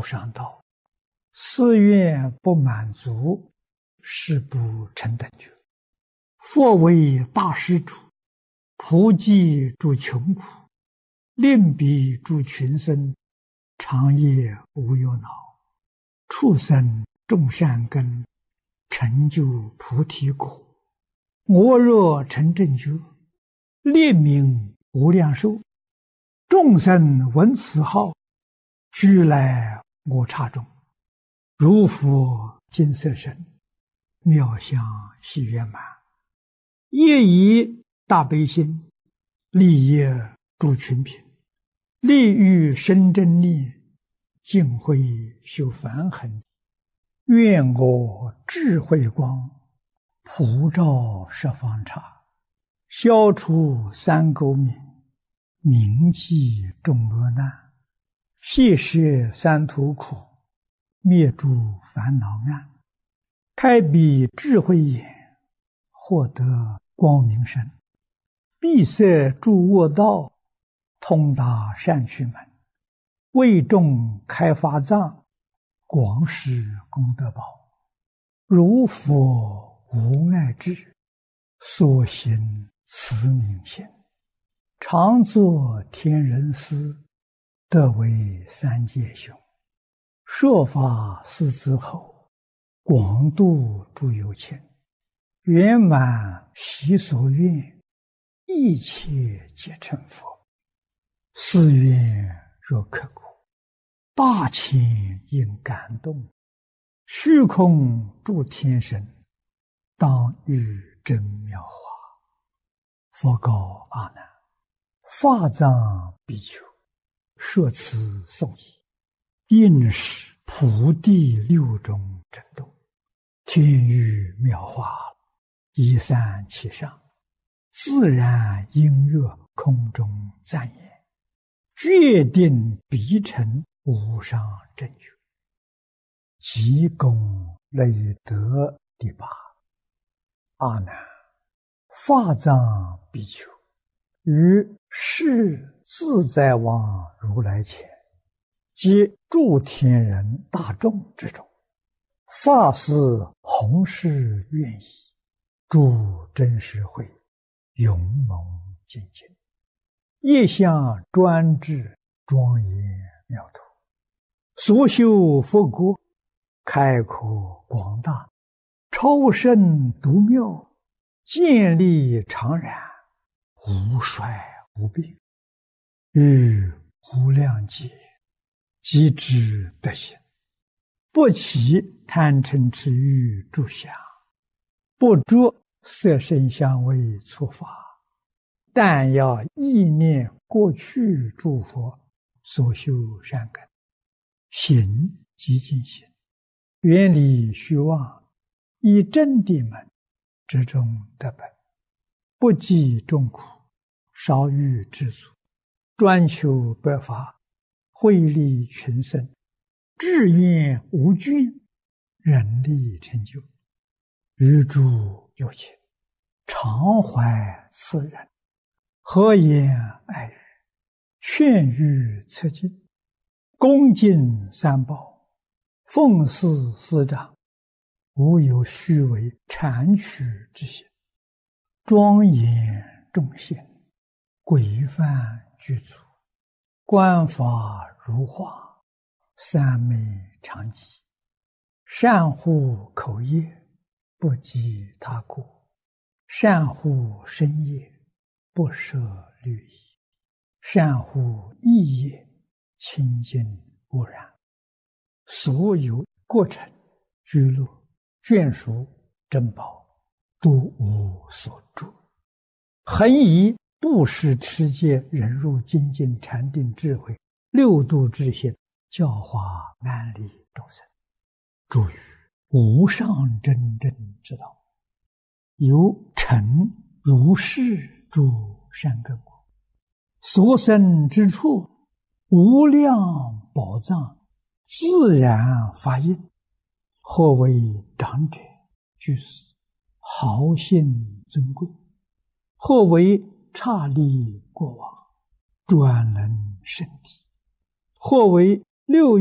无上道。四愿不满足，誓不成等觉。佛为大施主，普济诸穷苦，令彼诸群生，长夜无忧恼，畜生种善根，成就菩提果。我若成正觉，列名无量寿，众生闻此号，俱来我刹中。如佛金色身，妙相喜圆满。业以大悲心，利益诸群品，利欲生真念，尽慧修梵行。愿我智慧光，普照十方刹，消除三垢冥，铭记众恶难，谢摄三途苦，灭诸烦恼暗，开彼智慧眼，获得光明身，闭塞诸恶道，通达善趣门，为众开发藏，广施功德宝。如佛无碍智，所行慈悯心，常作天人师，得为三界雄。说法四之后，广度诸有情，圆满习所愿，一切皆成佛。誓愿若刻苦，大千应感动，虚空诸天神，当遇真妙法。佛告阿难：法藏比丘，说此颂已，应是普地六种震动，天雨妙法，依山其上，自然音乐空中赞言，决定必成无上正觉。积功累德第八。阿难，法藏比丘于世自在王如来前，皆诸天人大众之中，发誓弘誓愿意，诸真实会勇猛精进，业相专制，庄严妙土，所修佛国，开阔广大，超胜独妙，建立常然，无衰无病，于无量劫即知德行，不起贪嗔痴欲诸相，不着色声香味触法，但要意念过去诸佛所修善根，行即净行，远离虚妄，以真谛门之中得本，不计众苦，少欲知足，专求百法，惠利群生，志愿无倦，人力成就。于诸有情，常怀慈仁，和颜爱语，劝喻策进，恭敬三宝，奉事师长，无有虚伪谄曲之心，庄严众贤，规范具足，观法如画，三昧常寂，善护口业，不及他过，善护身业，不舍律仪，善护意业，清净无染。所有过程、居乐、眷属、珍宝，都无所住。恒以布施、持戒、忍辱、精进、禅定、智慧六度之心，教化安利众生，诸于无上真正之道，有成如是诸善根果，所生之处，无量宝藏，自然发应。或为长者居士，豪信尊贵；或为刹利过往，专能圣体；或为六